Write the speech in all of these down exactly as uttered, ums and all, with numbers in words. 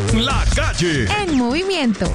La Calle. En movimiento.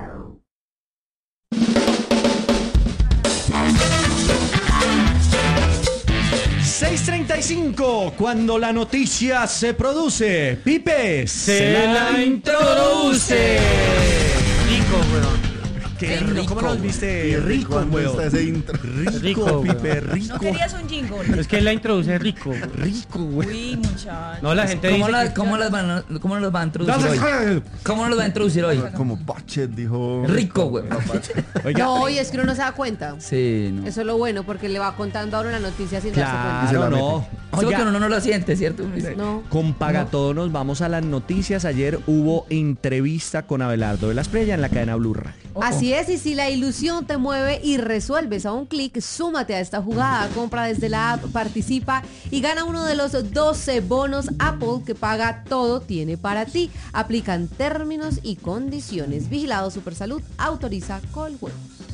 seis treinta y cinco, cuando la noticia se produce, Pipe se, se la, la introduce. Rico, weón. Qué rico, ¿cómo nos viste? Rico, weón. Ese intro? Rico, rico, Pipe, rico. No querías un jingle. Es que él la introduce rico. Rico, weón. Uy, muchacho. No, la gente ¿Cómo, dice la, que... ¿cómo, las van, ¿Cómo nos los va a introducir hoy? ¿Cómo nos los va a introducir hoy? Como Pachet dijo. Rico, güey. Oiga, No, y es que uno no se da cuenta. Sí, no. Eso es lo bueno, porque le va contando ahora una noticia sin claro, darse cuenta. no. Solo Oiga, que uno no lo siente, ¿cierto? No. con Pagatodo nos vamos a las noticias. Ayer hubo entrevista con Abelardo de la Espriella en la cadena Blue Radio. Oh, Así es, y si la ilusión te mueve y resuelves a un clic, súmate a esta jugada, compra desde la app, participa y gana uno de los doce bonos Apple que paga todo tiene para ti. Aplican términos y condiciones. Vigilado Supersalud, autoriza Coljuegos.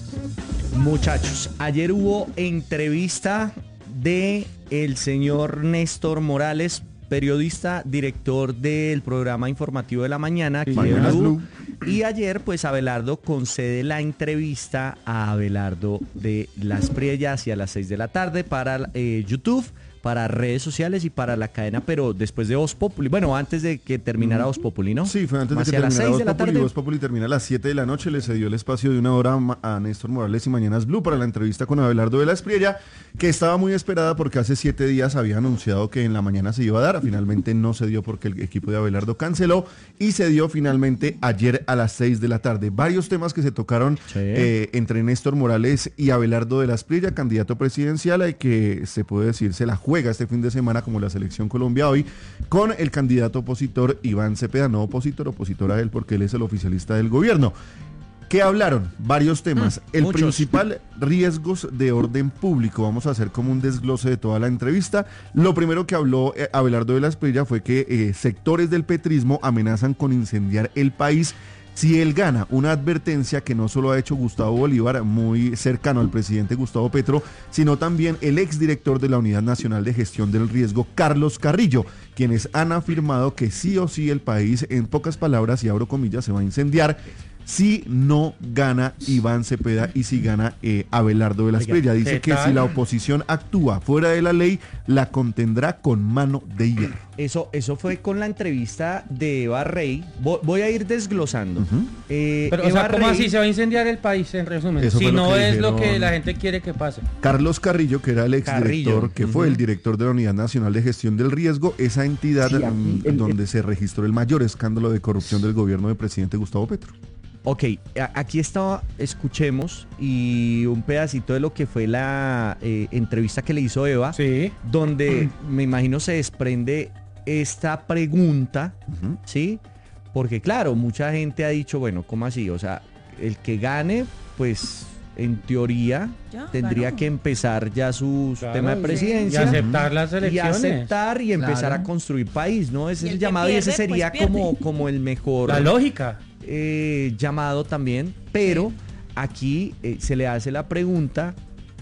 Muchachos, ayer hubo entrevista de el señor Néstor Morales, periodista, director del programa informativo de la mañana, aquí en Mañanas Blue. Blue. Y ayer, pues, Abelardo concede la entrevista a Abelardo de la Espriella hacia las seis de la tarde para eh, YouTube, para redes sociales y para la cadena, pero después de Voz Populi. Bueno, antes de que terminara Voz Populi, ¿no? Sí, fue antes de Hacia que las terminara seis Voz de la Populi. tarde. Voz Populi termina a las siete de la noche. Le cedió el espacio de una hora a Néstor Morales y Mañanas Blue para la entrevista con Abelardo de la Espriella, que estaba muy esperada porque hace siete días había anunciado que en la mañana se iba a dar. Finalmente no se dio porque el equipo de Abelardo canceló y se dio finalmente ayer a las seis de la tarde. Varios temas que se tocaron Sí. eh, entre Néstor Morales y Abelardo de la Espriella, candidato presidencial, y que se puede decir se la juega este fin de semana como la Selección Colombia hoy, con el candidato opositor Iván Cepeda, no opositor, opositor a él porque él es el oficialista del gobierno. ¿Qué hablaron? Varios temas. Mm, el muchos. principal, riesgos de orden público. Vamos a hacer como un desglose de toda la entrevista. Lo primero que habló eh, Abelardo de la Espriella fue que eh, sectores del petrismo amenazan con incendiar el país si él gana. Una advertencia que no solo ha hecho Gustavo Bolívar, muy cercano al presidente Gustavo Petro, sino también el exdirector de la Unidad Nacional de Gestión del Riesgo, Carlos Carrillo, quienes han afirmado que sí o sí el país, en pocas palabras y abro comillas, se va a incendiar si no gana Iván Cepeda y si gana eh, Abelardo de la Espriella. Dice que si la oposición actúa fuera de la ley, la contendrá con mano de hierro. Eso, eso fue con la entrevista de Eva Rey. Vo- Voy a ir desglosando. Ujú. Eh, Pero, o Eva sea, ¿cómo Rey- así se va a incendiar el país, en resumen? Eso Si fue lo no que es lo que dijeron. la gente quiere que pase. Carlos Carrillo, que era el exdirector, Carrillo, que fue ujú. el director de la Unidad Nacional de Gestión del Riesgo, esa entidad Sí, aquí, mm, el- donde se registró el mayor escándalo de corrupción del gobierno del presidente Gustavo Petro. Ok, a- aquí estaba, escuchemos y un pedacito de lo que fue la eh, entrevista que le hizo Eva, Sí. donde me imagino se desprende esta pregunta, Ujú. ¿sí? Porque claro, mucha gente ha dicho, bueno, ¿cómo así? O sea, el que gane, pues en teoría Ya, tendría ganó. que empezar ya su, su Claro, tema de y- Y presidencia. aceptar las Y elecciones. aceptar y empezar Claro. a construir país, ¿no? Ese Y es el el que llamado y ese pierde, pues, sería pierde. como, como el mejor La lógica. eh, llamado también, pero aquí eh, se le hace la pregunta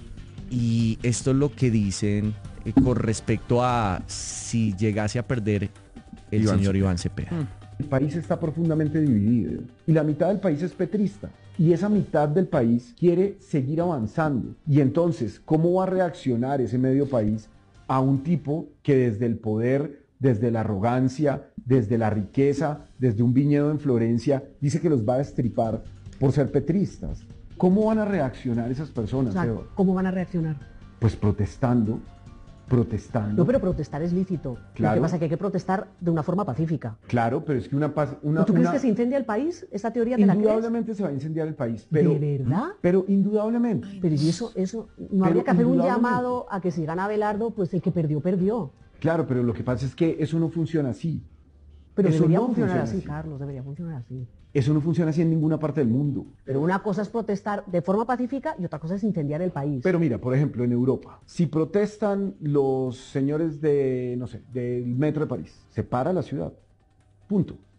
y esto es lo que dicen eh, con respecto a si llegase a perder el Iván señor Cepeda. Iván Cepeda. El país está profundamente dividido y la mitad del país es petrista y esa mitad del país quiere seguir avanzando. Y entonces, ¿cómo va a reaccionar ese medio país a un tipo que desde el poder, desde la arrogancia, desde la riqueza, desde un viñedo en Florencia, dice que los va a destripar por ser petristas? ¿Cómo van a reaccionar esas personas, O sea, Eva? ¿cómo van a reaccionar? Pues protestando, protestando. No, pero protestar es lícito. Lo Claro. que pasa es que hay que protestar de una forma pacífica. Claro, pero es que una paz... Una, ¿Tú crees una- que se incendia el país? ¿Esta teoría te la crees? Indudablemente se va a incendiar el país, pero... ¿De verdad? Pero indudablemente. Pero y eso, eso, no Pero habría que hacer un indudablemente. llamado a que si gana Abelardo, pues el que perdió, perdió. Claro, pero lo que pasa es que eso no funciona así. Pero Eso debería no funcionar funciona así, así. Carlos, debería funcionar así. Eso no funciona así en ninguna parte del mundo. Pero una cosa es protestar de forma pacífica y otra cosa es incendiar el país. Pero mira, por ejemplo, en Europa, si protestan los señores de, no sé, del metro de París, se para la ciudad. Punto.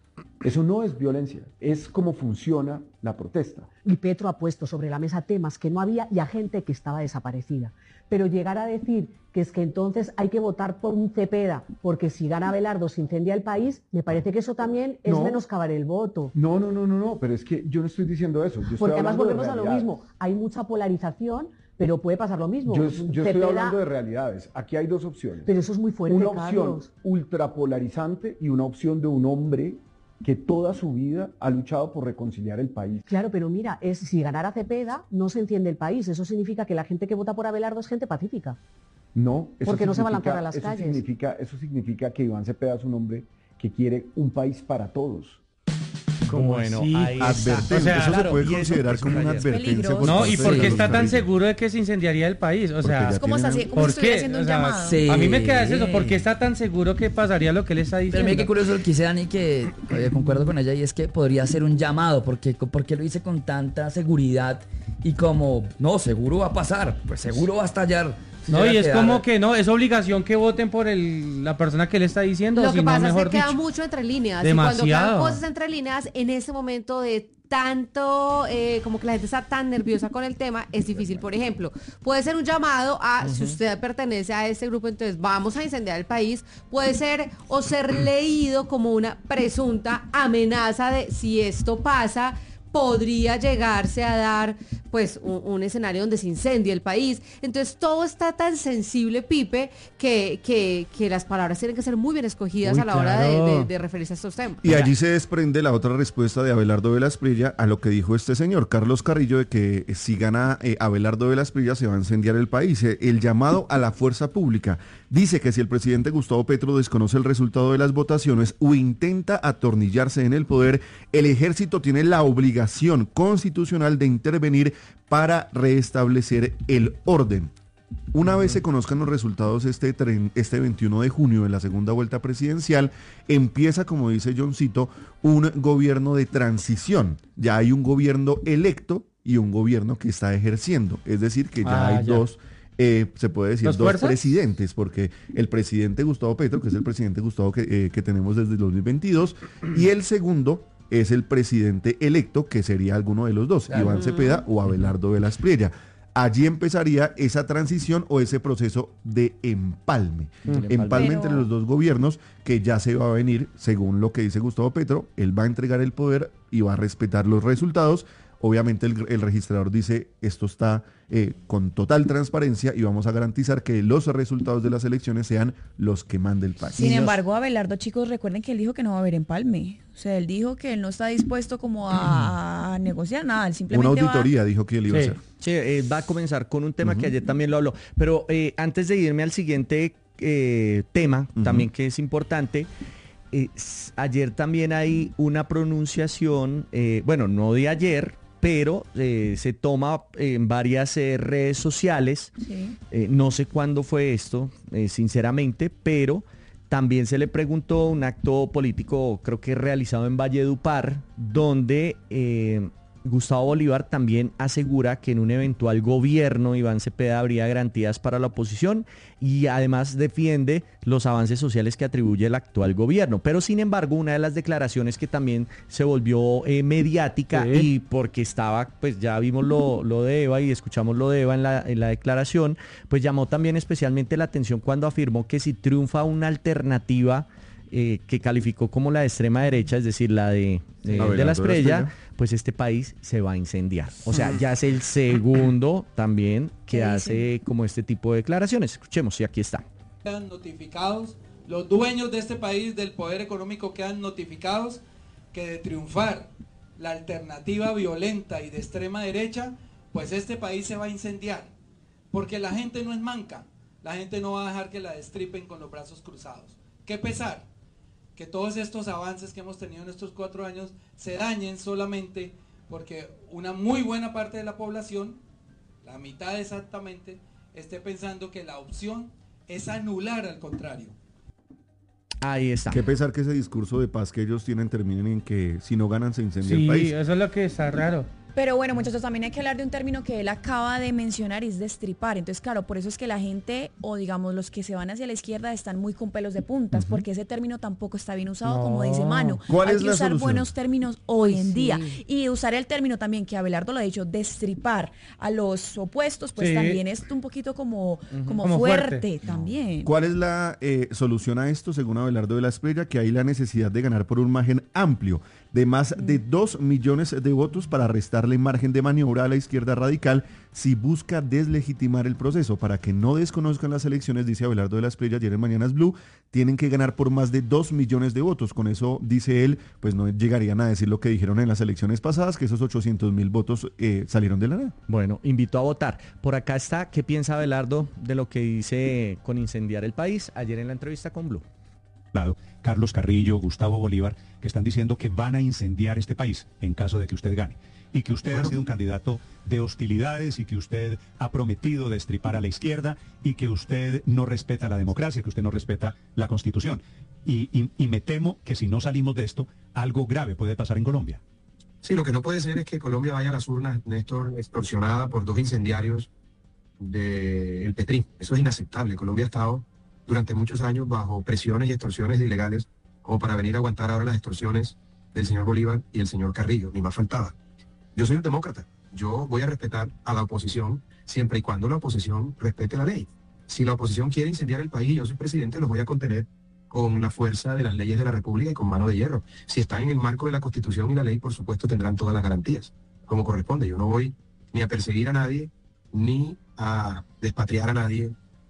Eso no es violencia, es como funciona la protesta. Y Petro ha puesto sobre la mesa temas que no había y a gente que estaba desaparecida. Pero llegar a decir que es que entonces hay que votar por un Cepeda, porque si gana Abelardo se incendia el país, me parece que eso también es No. menoscabar el voto. No, no, no, no, no, pero es que yo no estoy diciendo eso. Yo estoy Porque además hablando de volvemos a lo realidades. mismo. Hay mucha polarización, pero puede pasar lo mismo. Yo, yo estoy Cepeda- hablando de realidades. Aquí hay dos opciones. Pero eso es muy fuerte, Una opción Carlos. ultrapolarizante y una opción de un hombre que toda su vida ha luchado por reconciliar el país. Claro, pero mira, es, si ganara Cepeda, no se enciende el país. Eso significa que la gente que vota por Abelardo es gente pacífica. No, eso Porque no se va a significa- lanzar a las eso calles. Significa, eso significa que Iván Cepeda es un hombre que quiere un país para todos. ¿Cómo Bueno, así? ahí está. Advertencia, O sea, eso claro, se puede y eso, considerar pues, como una es advertencia. peligroso. por No, parte ¿y de por qué los está tan carriles. seguro de que se incendiaría el país? O Porque sea, ya Es como, tienen- si, como ¿por si estuviera qué? haciendo O un sea, llamado. sí. a mí me queda eso, ¿por qué está tan seguro que pasaría lo que él está Pero diciendo? mira qué curioso lo que dice Dani, que eh, concuerdo con ella, y es que podría ser un llamado, porque porque lo dice con tanta seguridad y como, no, seguro va a pasar, pues seguro va a estallar. Si No, llega y a es quedar- como que no, es obligación que voten por el, la persona que le está diciendo, Lo si que no, pasa es mejor que queda dicho. mucho entre líneas. Y cuando Demasiado. quedan cosas entre líneas, en ese momento de tanto, eh, como que la gente está tan nerviosa con el tema, es difícil. Por ejemplo, puede ser un llamado a, si usted pertenece a este grupo, entonces vamos a incendiar el país. Puede ser o ser leído como una presunta amenaza de si esto pasa, podría llegarse a dar pues un, un escenario donde se incendie el país. Entonces todo está tan sensible, Pipe, que, que, que las palabras tienen que ser muy bien escogidas Uy, a la hora de, claro. de- de referirse a estos temas. Y allí se desprende la otra respuesta de Abelardo de la Espriella a lo que dijo este señor, Carlos Carrillo, de que eh, si gana eh, Abelardo de la Espriella se va a incendiar el país. Eh, El llamado a la fuerza pública dice que si el presidente Gustavo Petro desconoce el resultado de las votaciones o intenta atornillarse en el poder, el ejército tiene la obligación constitucional de intervenir para restablecer el orden. Una vez se conozcan los resultados este, tren- este veintiuno de junio de la segunda vuelta presidencial, empieza, como dice Johncito, un gobierno de transición. Ya hay un gobierno electo y un gobierno que está ejerciendo. Es decir, que ya Ah, hay ya. dos, eh, se puede decir, ¿Dos dos fuerzas? presidentes, porque el presidente Gustavo Petro, que es el presidente Gustavo que, eh, que tenemos desde el dos mil veintidós, y el segundo es el presidente electo, que sería alguno de los dos, Claro. Iván Cepeda o Abelardo de la Espriella. Allí empezaría esa transición o ese proceso de empalme. Empalme Pero- entre los dos gobiernos que ya se va a venir, según lo que dice Gustavo Petro, él va a entregar el poder y va a respetar los resultados. Obviamente el, el registrador dice esto está eh, con total transparencia y vamos a garantizar que los resultados de las elecciones sean los que mande el país. Sin embargo, Abelardo, chicos, recuerden que él dijo que no va a haber empalme. O sea, él dijo que él no está dispuesto como a, a negociar nada. Él Una simplemente va- auditoría dijo que él iba Sí. a hacer. Sí, eh, va a comenzar con un tema que ayer también lo habló. Pero eh, antes de irme al siguiente eh, tema, Ujú. también que es importante, eh, s- ayer también hay una pronunciación, eh, bueno, no de ayer, pero eh, se toma en varias eh, redes sociales. Sí. Eh, no sé cuándo fue esto, eh, sinceramente, pero también se le preguntó un acto político, creo que realizado en Valledupar, donde eh, Gustavo Bolívar también asegura que en un eventual gobierno Iván Cepeda habría garantías para la oposición y además defiende los avances sociales que atribuye el actual gobierno. Pero sin embargo, una de las declaraciones que también se volvió eh, mediática Sí. y porque estaba, pues ya vimos lo, lo de Eva y escuchamos lo de Eva en la, en la declaración, pues llamó también especialmente la atención cuando afirmó que si triunfa una alternativa eh, que calificó como la de extrema derecha, es decir, la de, eh, Abelardo de la de la Espriella, Espriella. pues este país se va a incendiar. O sea, ya es el segundo también que ¿Qué hace como este tipo de declaraciones. Escuchemos y aquí está. Quedan notificados, los dueños de este país, del poder económico, quedan notificados que de triunfar la alternativa violenta y de extrema derecha, pues este país se va a incendiar. Porque la gente no es manca, la gente no va a dejar que la destripen con los brazos cruzados. Qué pesar que todos estos avances que hemos tenido en estos cuatro años se dañen solamente porque una muy buena parte de la población, la mitad exactamente, esté pensando que la opción es anular al contrario. Ahí está. Qué pesar que ese discurso de paz que ellos tienen terminen en que si no ganan se incendia el Sí, país. eso es lo que está raro. Pero bueno, muchachos, también hay que hablar de un término que él acaba de mencionar y es destripar. Entonces, claro, por eso es que la gente, o digamos los que se van hacia la izquierda, están muy con pelos de puntas, uh-huh. porque ese término tampoco está bien usado, no. como dice Manu. ¿Cuál hay es que la usar solución? buenos términos hoy en Sí. día. Y usar el término también, que Abelardo lo ha dicho, destripar a los opuestos, pues Sí. también es un poquito como, Uh-huh. como, como fuerte, fuerte también. ¿Cuál es la eh, solución a esto, según Abelardo de la Espriella? Que hay la necesidad de ganar por un margen amplio de más de dos millones de votos para restarle margen de maniobra a la izquierda radical si busca deslegitimar el proceso. Para que no desconozcan las elecciones, dice Abelardo de la Espriella ayer en Mañanas Blue, tienen que ganar por más de dos millones de votos. Con eso, dice él, pues no llegarían a decir lo que dijeron en las elecciones pasadas, que esos ochocientos mil votos eh, salieron de la nada. Bueno, invito a votar. Por acá está, ¿qué piensa Abelardo de lo que dice con incendiar el país ayer en la entrevista con Blue? Lado, Carlos Carrillo, Gustavo Bolívar, que están diciendo que van a incendiar este país en caso de que usted gane. Y que usted ha sido un candidato de hostilidades y que usted ha prometido destripar a la izquierda y que usted no respeta la democracia, que usted no respeta la Constitución. Y, y, y me temo que si no salimos de esto, algo grave puede pasar en Colombia. Sí, lo que no puede ser es que Colombia vaya a las urnas, Néstor, extorsionada por dos incendiarios del Petrín. Eso es inaceptable. Colombia ha estado durante muchos años bajo presiones y extorsiones ilegales como para venir a aguantar ahora las extorsiones del señor Bolívar y el señor Carrillo, ni más faltaba. Yo soy un demócrata, yo voy a respetar a la oposición siempre y cuando la oposición respete la ley. Si la oposición quiere incendiar el país y yo soy presidente, los voy a contener con la fuerza de las leyes de la República y con mano de hierro. Si están en el marco de la Constitución y la ley, por supuesto tendrán todas las garantías, como corresponde. Yo no voy ni a perseguir a nadie, ni a despatriar a nadie,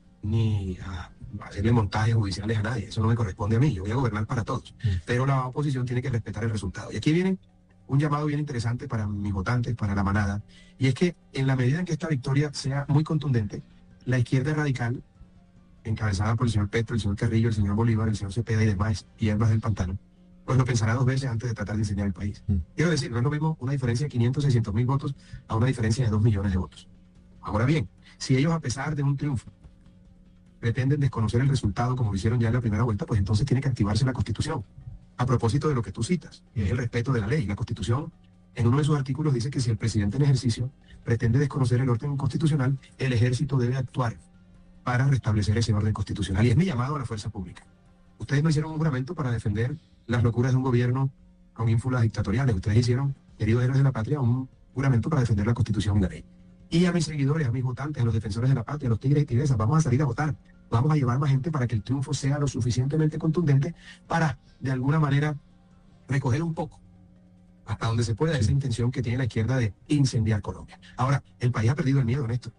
ni a hacerle montajes judiciales a nadie. Eso no me corresponde a mí. Yo voy a gobernar para todos. Pero la oposición tiene que respetar el resultado. Y aquí viene un llamado bien interesante para mis votantes, para la manada, y es que en la medida en que esta victoria sea muy contundente, la izquierda radical, encabezada por el señor Petro, el señor Carrillo, el señor Bolívar, el señor Cepeda y demás, y hierbas del pantano, pues lo pensará dos veces antes de tratar de incendiar el país. Mm. Quiero decir, no es lo mismo una diferencia de quinientos, seiscientos mil votos a una diferencia de dos millones de votos. Ahora bien, si ellos a pesar de un triunfo pretenden desconocer el resultado como lo hicieron ya en la primera vuelta, pues entonces tiene que activarse la Constitución. A propósito de lo que tú citas, y es el respeto de la ley. La Constitución, en uno de sus artículos, dice que si el presidente en ejercicio pretende desconocer el orden constitucional, el ejército debe actuar para restablecer ese orden constitucional. Y es mi llamado a la fuerza pública. Ustedes no hicieron un juramento para defender las locuras de un gobierno con ínfulas dictatoriales. Ustedes hicieron, queridos héroes de la patria, un juramento para defender la Constitución y la ley. Y a mis seguidores, a mis votantes, a los defensores de la patria, a los tigres y tigresas, vamos a salir a votar. Vamos a llevar más gente para que el triunfo sea lo suficientemente contundente para, de alguna manera, recoger un poco, hasta donde se pueda, esa intención que tiene la izquierda de incendiar Colombia. Ahora, el país ha perdido el miedo, Néstor.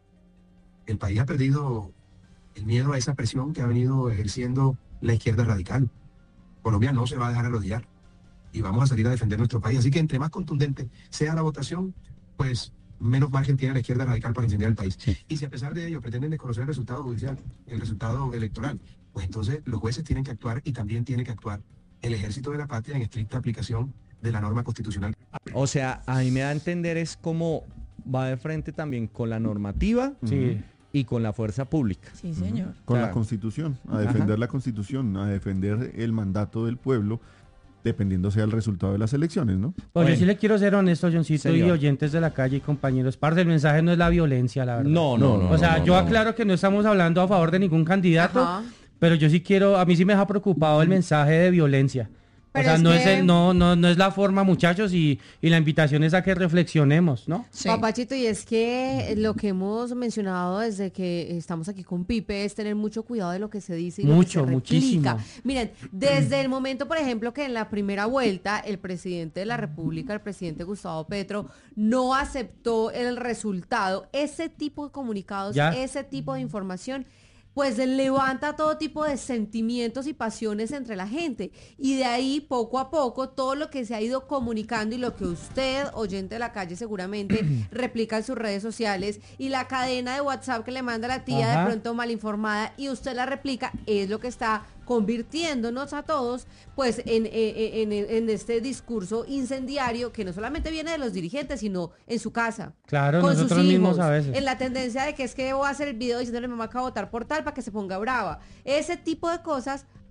El país ha perdido el miedo a esa presión que ha venido ejerciendo la izquierda radical. Colombia no se va a dejar arrodillar y vamos a salir a defender nuestro país. Así que entre más contundente sea la votación, pues menos margen tiene la izquierda radical para incendiar el país. Sí. Y si a pesar de ello pretenden desconocer el resultado judicial, el resultado electoral, pues entonces los jueces tienen que actuar y también tiene que actuar el ejército de la patria en estricta aplicación de la norma constitucional. O sea, a mí me da a entender es cómo va de frente también con la normativa sí. y con la fuerza pública. Sí, señor. Uh-huh. Con claro. la Constitución, a defender Ajá. la Constitución, a defender el mandato del pueblo, dependiendo sea el resultado de las elecciones, ¿no? Pues bueno. Yo sí le quiero ser honesto, Johncito, Señor. Y oyentes de la calle y compañeros. Parce, el mensaje no es la violencia, la verdad. No, no, no. O sea, no, yo no. aclaro que no estamos hablando a favor de ningún candidato, Ajá. pero yo sí quiero, a mí sí me ha preocupado el mensaje de violencia. Pero o sea, es no, que... es el, no, no, no es la forma, muchachos, y, y la invitación es a que reflexionemos, ¿no? Sí. Papachito, y es que lo que hemos mencionado desde que estamos aquí con Pipe es tener mucho cuidado de lo que se dice y mucho, lo que se muchísimo. replica. Miren, desde el momento, por ejemplo, que en la primera vuelta el presidente de la República, el presidente Gustavo Petro, no aceptó el resultado, ese tipo de comunicados, ¿Ya? ese tipo de información, pues levanta todo tipo de sentimientos y pasiones entre la gente. Y de ahí, poco a poco, todo lo que se ha ido comunicando y lo que usted, oyente de la calle, seguramente replica en sus redes sociales, y la cadena de WhatsApp que le manda la tía Ajá. de pronto mal informada y usted la replica, es lo que está convirtiéndonos a todos pues en, en, en, en este discurso incendiario que no solamente viene de los dirigentes, sino en su casa, claro, con nosotros sus hijos, mismos a veces. En la tendencia de que es que voy a hacer el video diciéndole a mi mamá que va a votar por tal para que se ponga brava. Ese tipo de cosas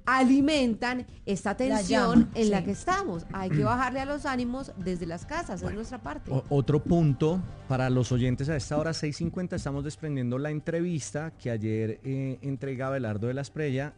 alimentan esta tensión llama, en sí. la que estamos. Hay que bajarle a los ánimos desde las casas, bueno, es nuestra parte. O- otro punto para los oyentes a esta hora, seis cincuenta, estamos desprendiendo la entrevista que ayer eh, entrega Abelardo de la Espriella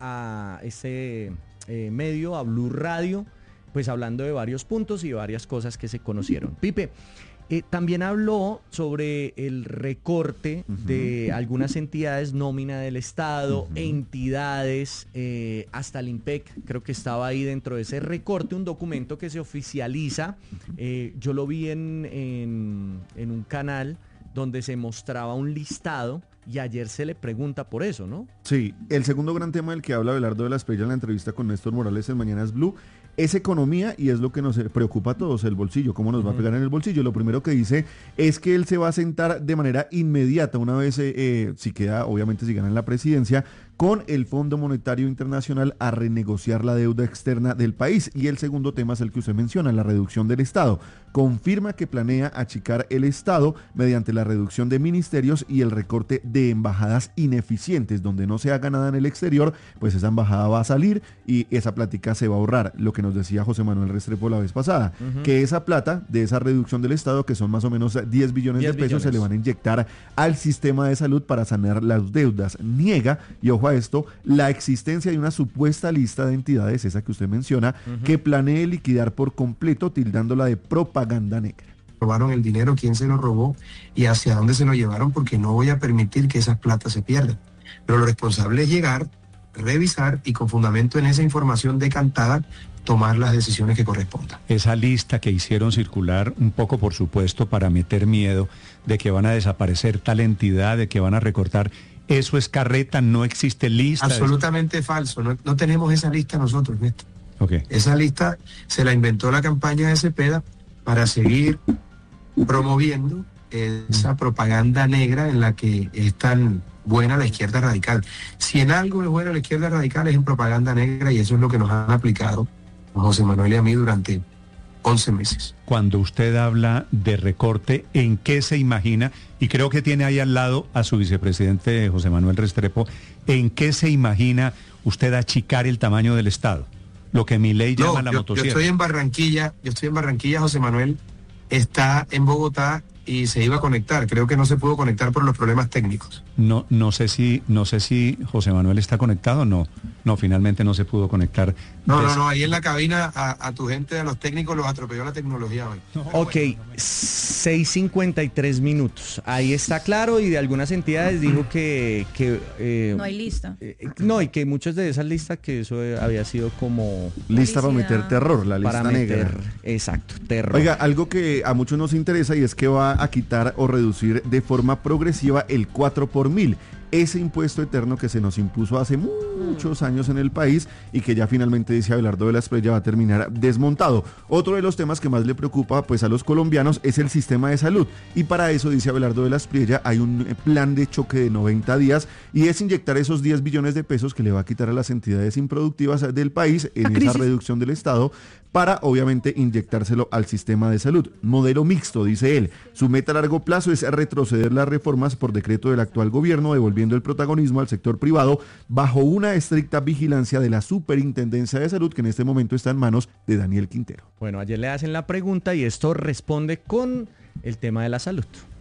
a ese eh, medio, a Blue Radio, pues hablando de varios puntos y varias cosas que se conocieron. Pipe, eh, también habló sobre el recorte uh-huh. de algunas entidades, nómina del Estado, uh-huh. entidades, eh, hasta el IMPEC, creo que estaba ahí dentro de ese recorte, un documento que se oficializa. Eh, yo lo vi en, en, en un canal donde se mostraba un listado y ayer se le pregunta por eso, ¿no? Sí, el segundo gran tema del que habla Abelardo de la Espriella en la entrevista con Néstor Morales en Mañanas Blue es economía y es lo que nos preocupa a todos, el bolsillo, cómo nos va a pegar en el bolsillo. Lo primero que dice es que él se va a sentar de manera inmediata, una vez, eh, eh, si queda, obviamente si gana en la presidencia, con el Fondo Monetario Internacional a renegociar la deuda externa del país. Y el segundo tema es el que usted menciona, la reducción del Estado. Confirma que planea achicar el Estado mediante la reducción de ministerios y el recorte de embajadas ineficientes. Donde no se haga nada en el exterior, pues esa embajada va a salir y esa plática se va a ahorrar. Lo que nos decía José Manuel Restrepo la vez pasada, uh-huh. que esa plata de esa reducción del Estado, que son más o menos diez billones de pesos, billones. se le van a inyectar al sistema de salud para sanear las deudas. Niega, y ojo a esto, la existencia de una supuesta lista de entidades, esa que usted menciona, uh-huh. que planee liquidar por completo, tildándola de propaganda negra. Robaron el dinero, quién se lo robó y hacia dónde se lo llevaron, porque no voy a permitir que esas platas se pierdan. Pero lo responsable es llegar, revisar y con fundamento en esa información decantada, tomar las decisiones que correspondan. Esa lista que hicieron circular, un poco por supuesto para meter miedo de que van a desaparecer tal entidad, de que van a recortar, eso es carreta, no existe lista. Absolutamente de... falso, no, no tenemos esa lista nosotros, Néstor. Okay. Esa lista se la inventó la campaña de Cepeda para seguir promoviendo esa mm. propaganda negra en la que es tan buena la izquierda radical. Si en algo es buena la izquierda radical es en propaganda negra, y eso es lo que nos han aplicado José Manuel y a mí durante once meses. Cuando usted habla de recorte, ¿en qué se imagina? Y creo que tiene ahí al lado a su vicepresidente José Manuel Restrepo. ¿En qué se imagina usted achicar el tamaño del Estado? Lo que Milei llama no, la yo, motosierra. Yo estoy en Barranquilla, yo estoy en Barranquilla, José Manuel está en Bogotá y se iba a conectar. Creo que no se pudo conectar por los problemas técnicos. No, no sé si, no sé si José Manuel está conectado o no. No, finalmente no se pudo conectar. No, no, no, ahí en la cabina a, a tu gente, a los técnicos, los atropelló la tecnología hoy. No, ok, bueno, no seis cincuenta y tres minutos. Ahí está claro, y de algunas entidades dijo que... que eh, no hay lista. Eh, no, y que muchas de esas listas, que eso había sido como... Lista para meter terror, la lista para meter, negra. Exacto, terror. Oiga, algo que a muchos nos interesa y es que va a quitar o reducir de forma progresiva el cuatro por mil. Ese impuesto eterno que se nos impuso hace muchos años en el país y que ya finalmente, dice Abelardo de la Espriella, va a terminar desmontado. Otro de los temas que más le preocupa pues a los colombianos es el sistema de salud, y para eso, dice Abelardo de la Espriella, hay un plan de choque de noventa días y es inyectar esos diez billones de pesos que le va a quitar a las entidades improductivas del país en esa reducción del Estado, para obviamente inyectárselo al sistema de salud. Modelo mixto, dice él. Su meta a largo plazo es retroceder las reformas por decreto del actual gobierno, devolviendo el protagonismo al sector privado bajo una estricta vigilancia de la Superintendencia de Salud, que en este momento está en manos de Daniel Quintero. Bueno, ayer le hacen la pregunta y esto responde con el tema de la salud.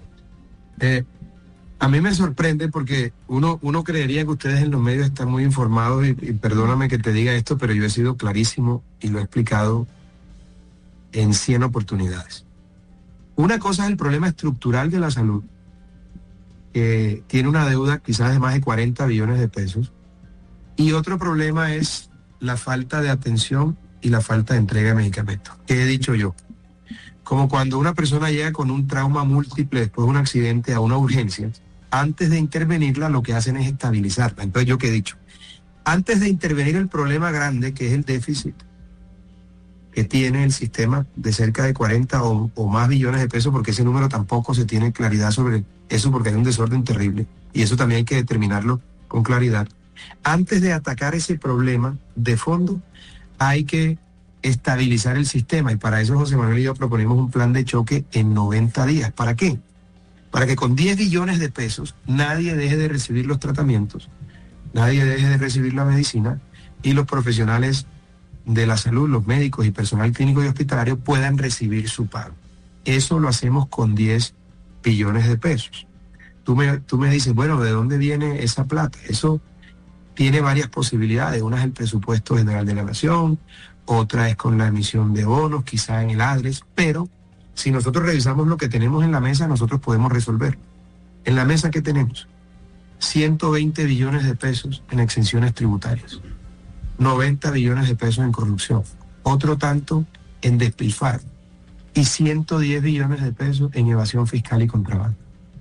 Eh, a mí me sorprende porque uno, uno creería que ustedes en los medios están muy informados y, y perdóname que te diga esto, pero yo he sido clarísimo y lo he explicado en cien oportunidades. Una cosa es el problema estructural de la salud, que tiene una deuda quizás de más de cuarenta billones de pesos, y otro problema es la falta de atención y la falta de entrega de medicamentos. ¿Qué he dicho yo? Como cuando una persona llega con un trauma múltiple después de un accidente a una urgencia, antes de intervenirla lo que hacen es estabilizarla. Entonces, ¿yo qué he dicho? Antes de intervenir el problema grande, que es el déficit que tiene el sistema de cerca de cuarenta o, o más billones de pesos, porque ese número tampoco se tiene claridad sobre eso, porque hay un desorden terrible, y eso también hay que determinarlo con claridad. Antes de atacar ese problema de fondo, hay que estabilizar el sistema, y para eso José Manuel y yo proponemos un plan de choque en noventa días. ¿Para qué? Para que con diez billones de pesos nadie deje de recibir los tratamientos, nadie deje de recibir la medicina, y los profesionales de la salud, los médicos y personal clínico y hospitalario puedan recibir su pago. Eso lo hacemos con diez billones de pesos. Tú me, tú me dices, bueno, ¿de dónde viene esa plata? Eso tiene varias posibilidades. Una es el presupuesto general de la nación, otra es con la emisión de bonos, quizá en el ADRES, pero si nosotros revisamos lo que tenemos en la mesa, nosotros podemos resolver. En la mesa, ¿qué tenemos? ciento veinte billones de pesos en exenciones tributarias, noventa billones de pesos en corrupción, otro tanto en despilfarro y ciento diez billones de pesos en evasión fiscal y contrabando.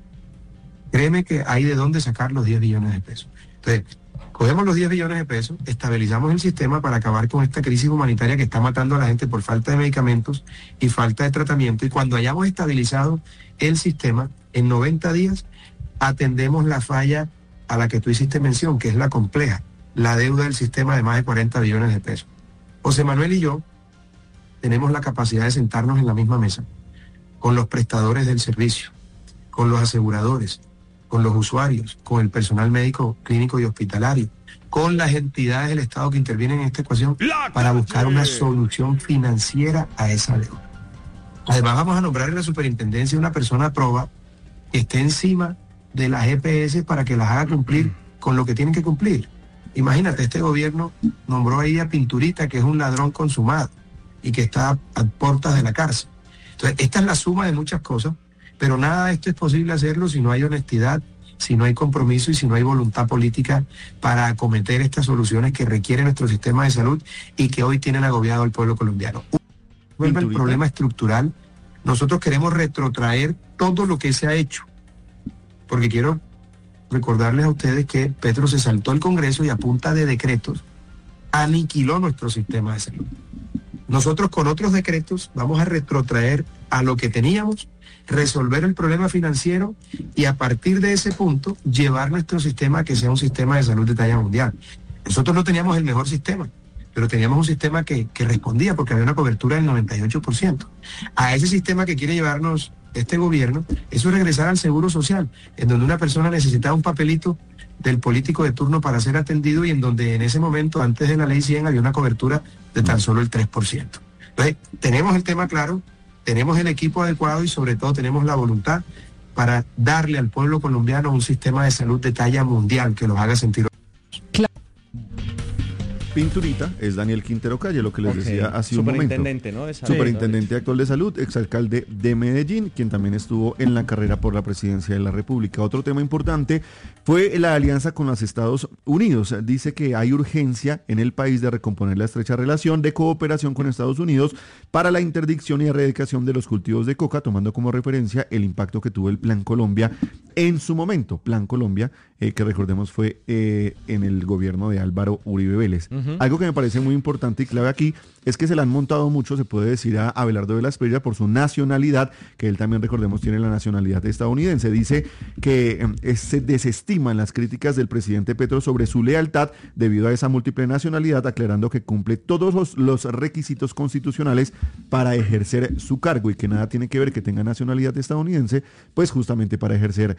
Créeme que hay de dónde sacar los diez billones de pesos. Entonces, cogemos los diez billones de pesos, estabilizamos el sistema para acabar con esta crisis humanitaria que está matando a la gente por falta de medicamentos y falta de tratamiento, y cuando hayamos estabilizado el sistema, en noventa días atendemos la falla a la que tú hiciste mención, que es la compleja, la deuda del sistema de más de cuarenta billones de pesos. José Manuel y yo tenemos la capacidad de sentarnos en la misma mesa con los prestadores del servicio, con los aseguradores, con los usuarios, con el personal médico, clínico y hospitalario, con las entidades del Estado que intervienen en esta ecuación para buscar una solución financiera a esa deuda. Además, vamos a nombrar en la superintendencia una persona proba que esté encima de las E P S para que las haga cumplir con lo que tienen que cumplir. Imagínate, este gobierno nombró ahí a Pinturita, que es un ladrón consumado y que está a puertas de la cárcel. Entonces, esta es la suma de muchas cosas, pero nada de esto es posible hacerlo si no hay honestidad, si no hay compromiso y si no hay voluntad política para acometer estas soluciones que requiere nuestro sistema de salud y que hoy tienen agobiado al pueblo colombiano. Vuelve el problema estructural. Nosotros queremos retrotraer todo lo que se ha hecho, porque quiero recordarles a ustedes que Petro se saltó el Congreso y a punta de decretos aniquiló nuestro sistema de salud. Nosotros con otros decretos vamos a retrotraer a lo que teníamos, resolver el problema financiero y a partir de ese punto llevar nuestro sistema a que sea un sistema de salud de talla mundial. Nosotros no teníamos el mejor sistema, pero teníamos un sistema que, que respondía porque había una cobertura del noventa y ocho por ciento. A ese sistema que quiere llevarnos este gobierno, eso es regresar al seguro social, en donde una persona necesitaba un papelito del político de turno para ser atendido y en donde en ese momento, antes de la ley cien, había una cobertura de tan solo el tres por ciento. Entonces, tenemos el tema claro, tenemos el equipo adecuado y sobre todo tenemos la voluntad para darle al pueblo colombiano un sistema de salud de talla mundial que los haga sentir. Pinturita es Daniel Quintero Calle, lo que les Okay. decía hace un momento. Superintendente, ¿no? De salud, Superintendente actual de salud, exalcalde de Medellín, quien también estuvo en la carrera por la presidencia de la República. Otro tema importante fue la alianza con los Estados Unidos. Dice que hay urgencia en el país de recomponer la estrecha relación de cooperación con Estados Unidos para la interdicción y erradicación de los cultivos de coca, tomando como referencia el impacto que tuvo el Plan Colombia en su momento. Plan Colombia, eh, que recordemos fue eh, en el gobierno de Álvaro Uribe Vélez. Uh-huh. Algo que me parece muy importante y clave aquí es que se le han montado mucho, se puede decir, a Abelardo de la Espriella por su nacionalidad, que él también, recordemos, tiene la nacionalidad estadounidense. Dice que eh, se desestiman las críticas del presidente Petro sobre su lealtad debido a esa múltiple nacionalidad, aclarando que cumple todos los, los requisitos constitucionales para ejercer su cargo y que nada tiene que ver que tenga nacionalidad estadounidense, pues justamente para ejercer